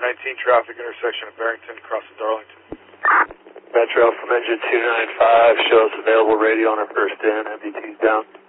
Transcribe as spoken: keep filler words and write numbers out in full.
nineteen traffic intersection of Barrington crossing Darlington. Metro from engine two nine five, shows available radio on our first in, M D T's down.